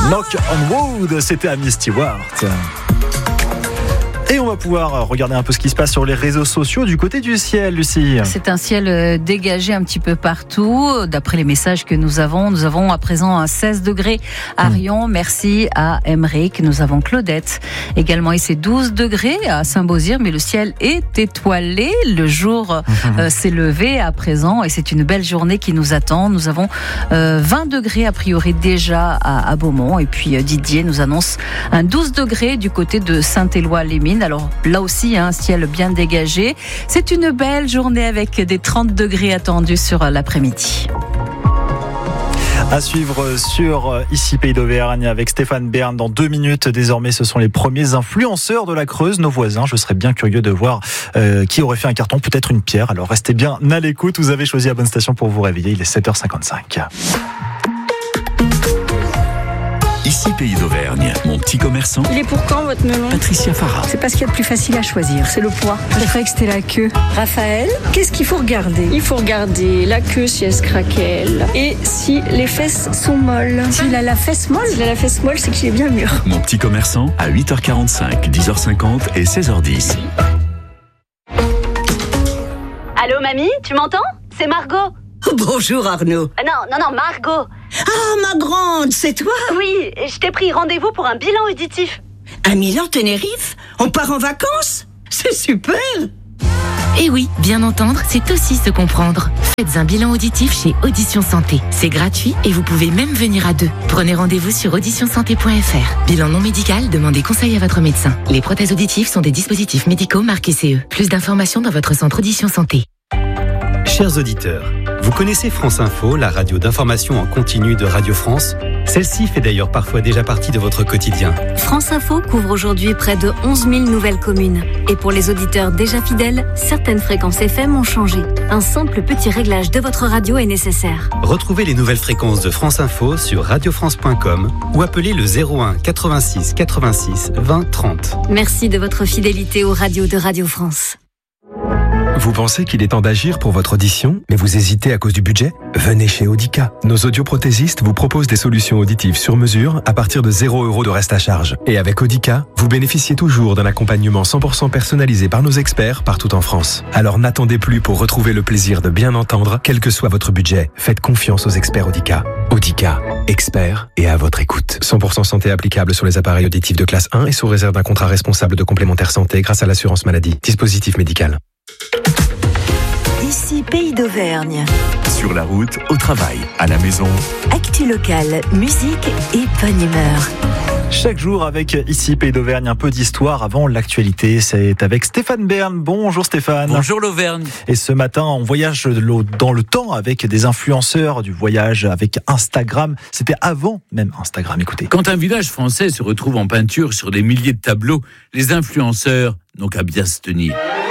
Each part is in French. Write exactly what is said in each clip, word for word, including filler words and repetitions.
Knock on Wood, c'était Amy Stewart. Et on va pouvoir regarder un peu ce qui se passe sur les réseaux sociaux du côté du ciel, Lucie. C'est un ciel dégagé un petit peu partout. D'après les messages que nous avons, nous avons à présent un seize degrés à Rion. Merci à Emeric. Nous avons Claudette également et c'est douze degrés à Saint-Beauzire. Mais le ciel est étoilé. Le jour euh, s'est levé à présent et c'est une belle journée qui nous attend. Nous avons euh, vingt degrés a priori déjà à, à Beaumont. Et puis euh, Didier nous annonce un douze degrés du côté de Saint-Éloi-les-Mines. Alors là aussi, un ciel bien dégagé. C'est une belle journée avec des trente degrés attendus sur l'après-midi. À suivre sur Ici Pays d'Auvergne avec Stéphane Bern dans deux minutes. Désormais, ce sont les premiers influenceurs de la Creuse, nos voisins. Je serais bien curieux de voir euh, qui aurait fait un carton, peut-être une pierre. Alors restez bien à l'écoute. Vous avez choisi la bonne station pour vous réveiller. Il est sept heures cinquante-cinq. Ici Pays d'Auvergne, mon petit commerçant. Il est pour quand votre melon? Patricia Farah. C'est pas ce qu'il y a de plus facile à choisir, c'est le poids. Je croyais que c'était la queue. Raphaël, qu'est-ce qu'il faut regarder? Il faut regarder la queue si elle se craquelle et si les fesses sont molles. S'il a la fesse molle, s'il a la fesse molle, c'est qu'il est bien mûr. Mon petit commerçant à huit heures quarante-cinq, dix heures cinquante et seize heures dix. Allô mamie, tu m'entends? C'est Margot. Bonjour Arnaud. Euh, non, non, non, Margot. Ah, ma grande, c'est toi? Oui, je t'ai pris rendez-vous pour un bilan auditif. À Milan, Tenerife? On part en vacances? C'est super! Eh oui, bien entendre, c'est aussi se comprendre. Faites un bilan auditif chez Audition Santé. C'est gratuit et vous pouvez même venir à deux. Prenez rendez-vous sur audition santé point f r. Bilan non médical, demandez conseil à votre médecin. Les prothèses auditives sont des dispositifs médicaux marqués C E. Plus d'informations dans votre centre Audition Santé. Chers auditeurs, vous connaissez France Info, la radio d'information en continu de Radio France? Celle-ci fait d'ailleurs parfois déjà partie de votre quotidien. France Info couvre aujourd'hui près de onze mille nouvelles communes. Et pour les auditeurs déjà fidèles, certaines fréquences F M ont changé. Un simple petit réglage de votre radio est nécessaire. Retrouvez les nouvelles fréquences de France Info sur radio france point com ou appelez le zéro un quatre-vingt-six quatre-vingt-six vingt trente. Merci de votre fidélité aux radios de Radio France. Vous pensez qu'il est temps d'agir pour votre audition, mais vous hésitez à cause du budget? Venez chez Audica. Nos audioprothésistes vous proposent des solutions auditives sur mesure à partir de zéro euro de reste à charge. Et avec Audica, vous bénéficiez toujours d'un accompagnement cent pour cent personnalisé par nos experts partout en France. Alors n'attendez plus pour retrouver le plaisir de bien entendre, quel que soit votre budget. Faites confiance aux experts Audica. Audica, experts et à votre écoute. cent pour cent santé applicable sur les appareils auditifs de classe un et sous réserve d'un contrat responsable de complémentaire santé grâce à l'assurance maladie. Dispositif médical. Ici Pays d'Auvergne. Sur la route, au travail, à la maison. Actu locale, musique et bonne humeur. Chaque jour avec Ici Pays d'Auvergne, un peu d'histoire avant l'actualité. C'est avec Stéphane Bern. Bonjour Stéphane. Bonjour l'Auvergne. Et ce matin, on voyage dans le temps avec des influenceurs du voyage avec Instagram. C'était avant même Instagram, écoutez. Quand un village français se retrouve en peinture sur des milliers de tableaux, les influenceurs n'ont qu'à bien se tenir.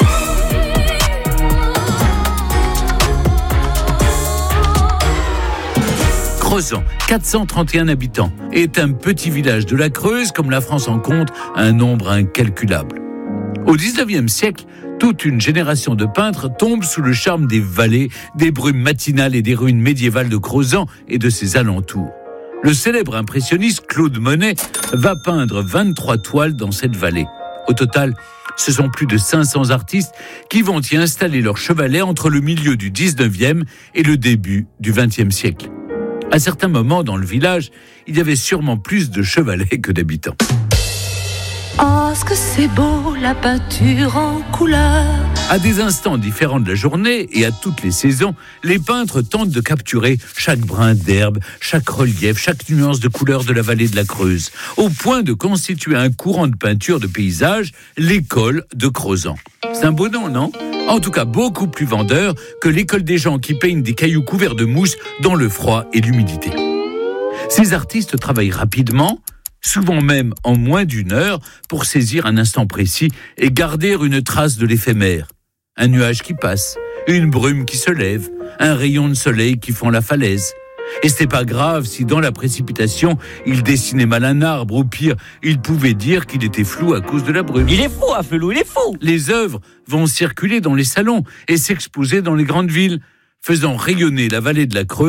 Crozant, quatre cent trente et un habitants, est un petit village de la Creuse, comme la France en compte un nombre incalculable. Au dix-neuvième siècle, toute une génération de peintres tombe sous le charme des vallées, des brumes matinales et des ruines médiévales de Crozant et de ses alentours. Le célèbre impressionniste Claude Monet va peindre vingt-trois toiles dans cette vallée. Au total, ce sont plus de cinq cents artistes qui vont y installer leur chevalet entre le milieu du dix-neuvième et le début du vingtième siècle. À certains moments, dans le village, il y avait sûrement plus de chevalets que d'habitants. Oh, ce que c'est beau, la peinture en couleur. À des instants différents de la journée et à toutes les saisons, les peintres tentent de capturer chaque brin d'herbe, chaque relief, chaque nuance de couleur de la vallée de la Creuse, au point de constituer un courant de peinture de paysage, l'école de Crozant. C'est un beau nom, non ? En tout cas, beaucoup plus vendeur que l'école des gens qui peignent des cailloux couverts de mousse dans le froid et l'humidité. Ces artistes travaillent rapidement, souvent même en moins d'une heure, pour saisir un instant précis et garder une trace de l'éphémère. Un nuage qui passe, une brume qui se lève, un rayon de soleil qui fend la falaise. Et c'était pas grave si dans la précipitation, il dessinait mal un arbre, ou pire, il pouvait dire qu'il était flou à cause de la brume. Il est fou, Afelou, il est fou. Les œuvres vont circuler dans les salons et s'exposer dans les grandes villes, faisant rayonner la vallée de la Creuse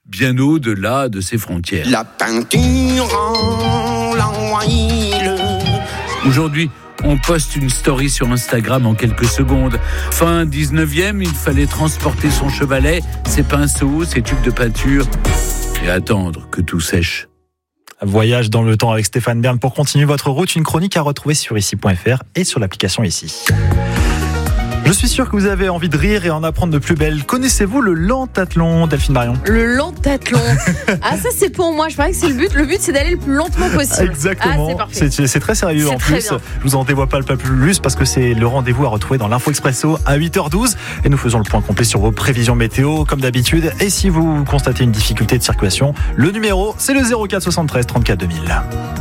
bien au-delà de ses frontières. La peinture en l'huile. Aujourd'hui, on poste une story sur Instagram en quelques secondes. Fin dix-neuvième, il fallait transporter son chevalet, ses pinceaux, ses tubes de peinture et attendre que tout sèche. Voyage dans le temps avec Stéphane Bern pour continuer votre route. Une chronique à retrouver sur ici point f r et sur l'application Ici. Je suis sûr que vous avez envie de rire et en apprendre de plus belle. Connaissez-vous le lentathlon, Delphine Marion ? Le lentathlon. Ah, ça, c'est pour moi. Je parie que c'est le but. Le but, c'est d'aller le plus lentement possible. Exactement. Ah, c'est parfait. C'est, c'est très sérieux c'est en très plus. Bien. Je vous en dévoile pas le pas plus parce que c'est le rendez-vous à retrouver dans l'Info Expresso à huit heures douze. Et nous faisons le point complet sur vos prévisions météo, comme d'habitude. Et si vous constatez une difficulté de circulation, le numéro, c'est le zéro quatre soixante-treize trente-quatre deux mille.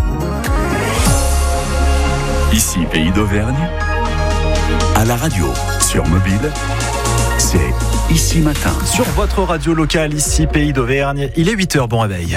Ici, Pays d'Auvergne. À la radio, sur mobile, c'est Ici Matin. Sur votre radio locale, ici, Pays d'Auvergne, il est huit heures, bon réveil.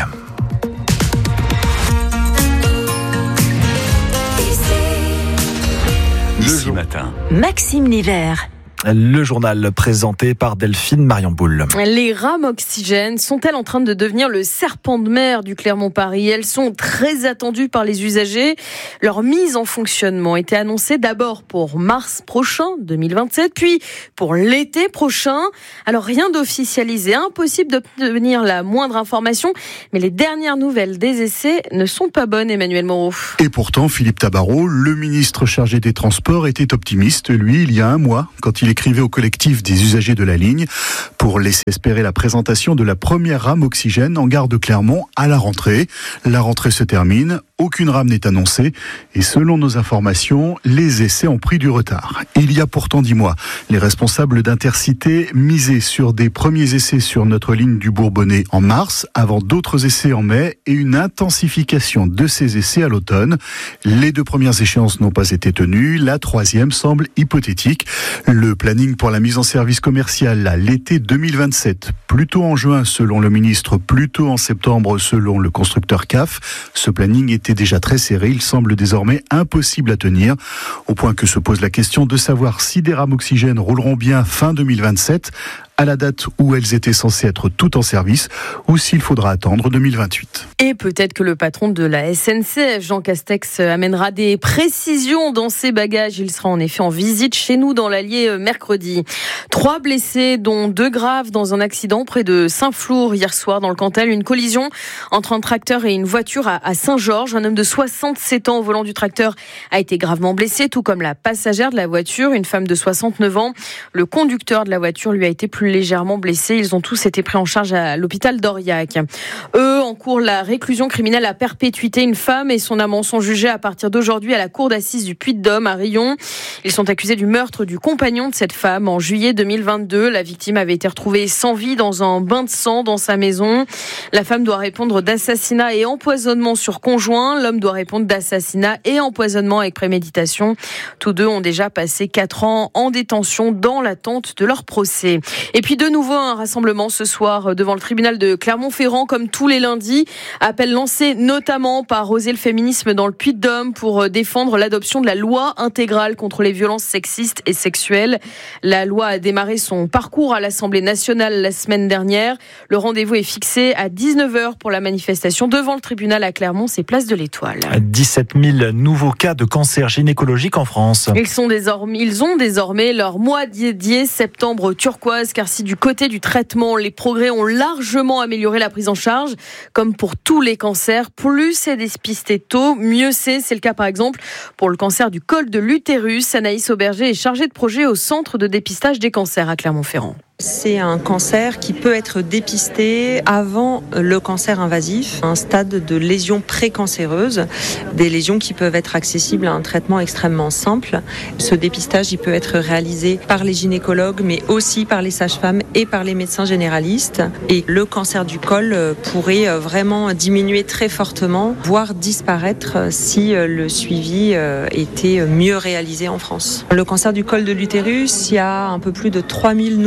Ici Matin. Maxime Nivert. Le journal présenté par Delphine Marion Boule. Les rames oxygène sont-elles en train de devenir le serpent de mer du Clermont-Paris ? Elles sont très attendues par les usagers. Leur mise en fonctionnement était annoncée d'abord pour mars prochain, deux mille vingt-sept, puis pour l'été prochain. Alors rien d'officialisé, impossible d'obtenir la moindre information, mais les dernières nouvelles des essais ne sont pas bonnes, Emmanuel Moreau. Et pourtant, Philippe Tabarot, le ministre chargé des Transports, était optimiste, lui, il y a un mois, quand il écrivait au collectif des usagers de la ligne pour laisser espérer la présentation de la première rame oxygène en gare de Clermont à la rentrée. La rentrée se termine, aucune rame n'est annoncée et selon nos informations, les essais ont pris du retard. Il y a pourtant dix mois, les responsables d'Intercité misaient sur des premiers essais sur notre ligne du Bourbonnais en mars, avant d'autres essais en mai et une intensification de ces essais à l'automne. Les deux premières échéances n'ont pas été tenues, la troisième semble hypothétique. Le planning pour la mise en service commerciale à l'été deux mille vingt-sept, plutôt en juin selon le ministre, plutôt en septembre selon le constructeur C A F. Ce planning était déjà très serré, il semble désormais impossible à tenir, au point que se pose la question de savoir si des rames oxygène rouleront bien fin deux mille vingt-sept, à la date où elles étaient censées être toutes en service, ou s'il faudra attendre deux mille vingt-huit. Et peut-être que le patron de la S N C F, Jean Castex, amènera des précisions dans ses bagages. Il sera en effet en visite chez nous dans l'Allier mercredi. Trois blessés, dont deux graves, dans un accident près de Saint-Flour hier soir dans le Cantal. Une collision entre un tracteur et une voiture à Saint-Georges. Un homme de soixante-sept ans au volant du tracteur a été gravement blessé, tout comme la passagère de la voiture, une femme de soixante-neuf ans. Le conducteur de la voiture lui a été plus légèrement blessés. Ils ont tous été pris en charge à l'hôpital d'Aurillac. Eux encourent la réclusion criminelle à perpétuité. Une femme et son amant sont jugés à partir d'aujourd'hui à la cour d'assises du Puy-de-Dôme à Rion. Ils sont accusés du meurtre du compagnon de cette femme en juillet deux mille vingt-deux. La victime avait été retrouvée sans vie dans un bain de sang dans sa maison. La femme doit répondre d'assassinat et empoisonnement sur conjoint. L'homme doit répondre d'assassinat et empoisonnement avec préméditation. Tous deux ont déjà passé quatre ans en détention dans l'attente de leur procès. Et puis de nouveau un rassemblement ce soir devant le tribunal de Clermont-Ferrand comme tous les lundis. Appel lancé notamment par Oser le féminisme dans le Puy-de-Dôme pour défendre l'adoption de la loi intégrale contre les violences sexistes et sexuelles. La loi a démarré son parcours à l'Assemblée nationale la semaine dernière. Le rendez-vous est fixé à dix-neuf heures pour la manifestation devant le tribunal à Clermont, c'est place de l'Étoile. dix-sept mille nouveaux cas de cancer gynécologique en France. Ils, sont désormais, ils ont désormais leur mois dédié septembre turquoise, car si du côté du traitement, les progrès ont largement amélioré la prise en charge, comme pour tous les cancers, plus c'est dépisté tôt, mieux c'est. C'est le cas par exemple pour le cancer du col de l'utérus. Anaïs Auberger est chargée de projet au centre de dépistage des cancers à Clermont-Ferrand. C'est un cancer qui peut être dépisté avant le cancer invasif, un stade de lésion précancéreuse, des lésions qui peuvent être accessibles à un traitement extrêmement simple. Ce dépistage, il peut être réalisé par les gynécologues, mais aussi par les sages-femmes et par les médecins généralistes. Et le cancer du col pourrait vraiment diminuer très fortement, voire disparaître si le suivi était mieux réalisé en France. Le cancer du col de l'utérus, il y a un peu plus de trois mille nouveaux cas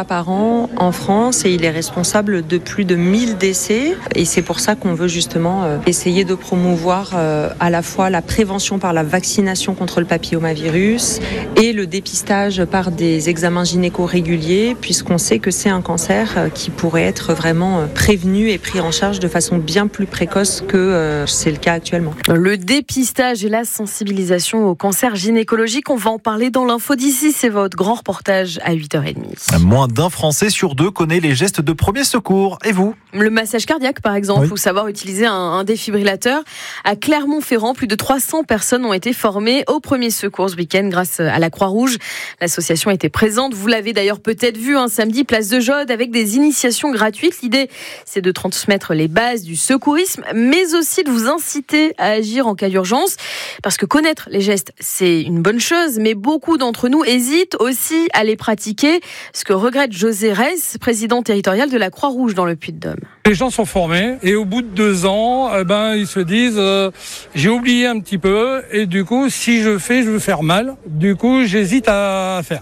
par an en France et il est responsable de plus de mille décès. Et c'est pour ça qu'on veut justement euh, essayer de promouvoir euh, à la fois la prévention par la vaccination contre le papillomavirus et le dépistage par des examens gynéco réguliers, puisqu'on sait que c'est un cancer euh, qui pourrait être vraiment euh, prévenu et pris en charge de façon bien plus précoce que euh, c'est le cas actuellement. Le dépistage et la sensibilisation au cancer gynécologique, on va en parler dans l'info d'ici, c'est votre grand reportage à huit heures trente. Moins d'un Français sur deux connaît les gestes de premier secours. Et vous ? Le massage cardiaque par exemple, oui. ou savoir utiliser un, un défibrillateur. À Clermont-Ferrand, plus de trois cents personnes ont été formées au premier secours ce week-end grâce à la Croix-Rouge. L'association était présente, vous l'avez d'ailleurs peut-être vu un samedi, place de Jaude, avec des initiations gratuites. L'idée, c'est de transmettre les bases du secourisme, mais aussi de vous inciter à agir en cas d'urgence. Parce que connaître les gestes, c'est une bonne chose, mais beaucoup d'entre nous hésitent aussi à les pratiquer. Ce que regrette José Reyes, président territorial de la Croix-Rouge dans le Puy-de-Dôme. Les gens sont formés et au bout de deux ans, eh ben, ils se disent euh, j'ai oublié un petit peu et du coup, si je fais, je veux faire mal. Du coup, j'hésite à faire.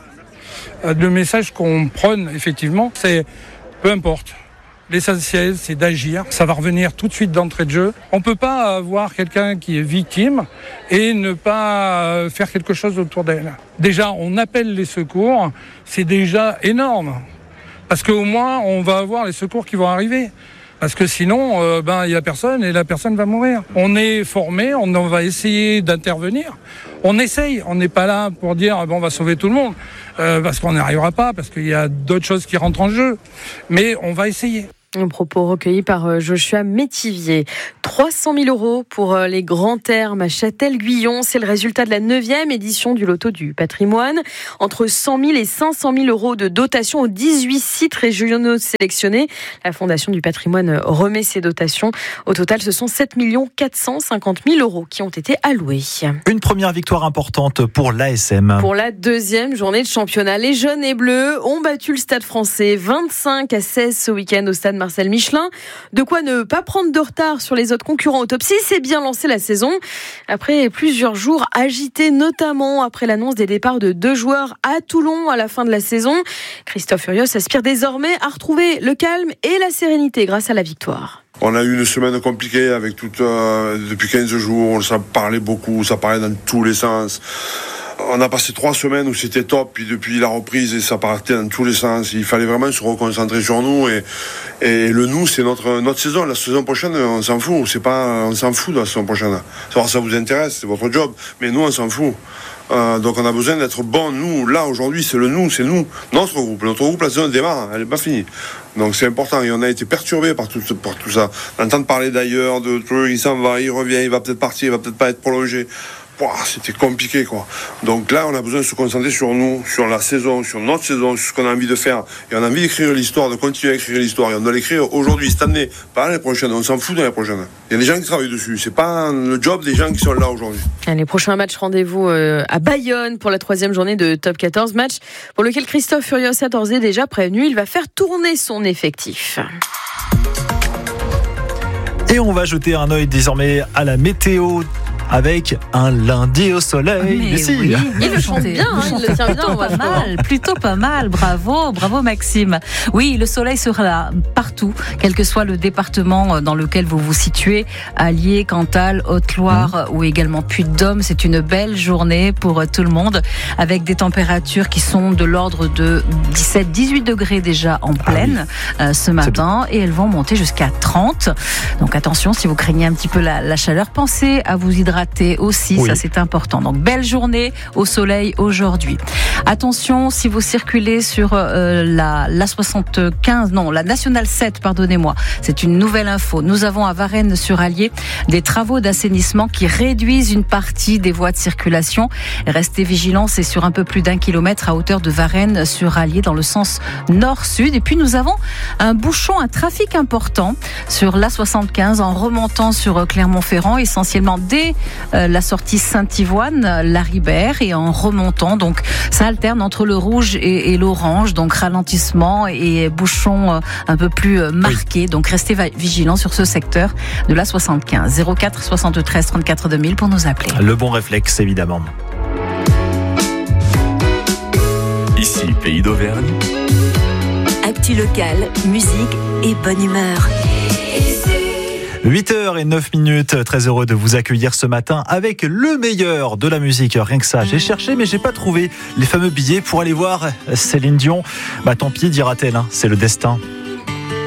Le message qu'on prône, effectivement, c'est peu importe. L'essentiel, c'est d'agir. Ça va revenir tout de suite d'entrée de jeu. On ne peut pas avoir quelqu'un qui est victime et ne pas faire quelque chose autour d'elle. Déjà, on appelle les secours. C'est déjà énorme. Parce qu'au moins, on va avoir les secours qui vont arriver. Parce que sinon, euh, ben, il n'y a personne et la personne va mourir. On est formé, on va essayer d'intervenir. On essaye, on n'est pas là pour dire bon, on va sauver tout le monde. Euh, parce qu'on n'y arrivera pas, parce qu'il y a d'autres choses qui rentrent en jeu. Mais on va essayer. Un propos recueilli par Joshua Métivier. trois cent mille euros pour les grands termes à Châtel-Guyon. C'est le résultat de la neuvième édition du Loto du patrimoine. Entre cent mille et cinq cent mille euros de dotation aux dix-huit sites régionaux sélectionnés. La Fondation du patrimoine remet ces dotations. Au total, ce sont sept millions quatre cent cinquante mille euros qui ont été alloués. Une première victoire importante pour l'A S M. Pour la deuxième journée de championnat, les jaunes et bleus ont battu le Stade français vingt-cinq à seize ce week-end au Stade Marcel Michelin. De quoi ne pas prendre de retard sur les autres concurrents au top six et bien lancer la saison. Après plusieurs jours agités, notamment après l'annonce des départs de deux joueurs à Toulon à la fin de la saison, Christophe Furios aspire désormais à retrouver le calme et la sérénité grâce à la victoire. On a eu une semaine compliquée avec toute, euh, depuis quinze jours, ça parlait beaucoup, ça parlait dans tous les sens. On a passé trois semaines où c'était top, puis depuis la reprise, ça partait dans tous les sens. Il fallait vraiment se reconcentrer sur nous et, et le nous, c'est notre, notre saison. La saison prochaine, on s'en fout. C'est pas, on s'en fout de la saison prochaine. Savoir si ça vous intéresse, c'est votre job. Mais nous, on s'en fout. Euh, donc on a besoin d'être bons. Nous, là, aujourd'hui, c'est le nous, c'est nous. Notre groupe. Notre groupe, la saison démarre, elle n'est pas finie. Donc c'est important. Et on a été perturbés par tout, par tout ça. D'entendre parler d'ailleurs, de trucs, il s'en va, il revient, il va peut-être partir, il va peut-être pas être prolongé. Wow, c'était compliqué, quoi. Donc là, on a besoin de se concentrer sur nous, sur la saison, sur notre saison, sur ce qu'on a envie de faire. Et on a envie d'écrire l'histoire, de continuer à écrire l'histoire. Et on doit l'écrire aujourd'hui, cette année, pas l'année prochaine. On s'en fout de l'année prochaine. Il y a des gens qui travaillent dessus. C'est pas le job des gens qui sont là aujourd'hui. Les prochains matchs, rendez-vous à Bayonne pour la troisième journée de Top quatorze. Match pour lequel Christophe Furios a d'ores et déjà prévenu. Il va faire tourner son effectif. Et on va jeter un œil désormais à la météo. Avec un lundi au soleil. Mais si. oui, il le chante bien, hein, il le tient bien. Plutôt pas mal, plutôt pas mal. Bravo, bravo Maxime. Oui, le soleil sera là partout, quel que soit le département dans lequel vous vous situez, Allier, Cantal, Haute-Loire mmh. ou également Puy-de-Dôme. C'est une belle journée pour tout le monde, avec des températures qui sont de l'ordre de dix-sept à dix-huit degrés déjà en pleine ah oui. euh, ce matin, et elles vont monter jusqu'à trente. Donc attention, si vous craignez un petit peu la, la chaleur, pensez à vous hydrater aussi, oui. ça c'est important. Donc belle journée au soleil aujourd'hui. Attention, si vous circulez sur euh, la, la soixante-quinze, non, la nationale sept, pardonnez-moi, c'est une nouvelle info. Nous avons à Varennes-sur-Allier des travaux d'assainissement qui réduisent une partie des voies de circulation. Restez vigilants, c'est sur un peu plus d'un kilomètre à hauteur de Varennes-sur-Allier dans le sens nord-sud. Et puis nous avons un bouchon, un trafic important sur la soixante-quinze en remontant sur Clermont-Ferrand, essentiellement dès Euh, la sortie Saint-Ivoine, la Ribère, et en remontant, donc ça alterne entre le rouge et, et l'orange, donc ralentissement et bouchon euh, un peu plus euh, marqué. Oui. Donc restez va- vigilants sur ce secteur de la soixante-quinze. zéro quatre soixante-treize trente-quatre deux mille pour nous appeler. Le bon réflexe, évidemment. Ici, Pays d'Auvergne. Actu locale, musique et bonne humeur. huit heures zéro neuf minutes, très heureux de vous accueillir ce matin avec le meilleur de la musique. Rien que ça, j'ai cherché mais j'ai pas trouvé les fameux billets pour aller voir Céline Dion. Bah tant pis, dira-t-elle, hein, c'est le destin.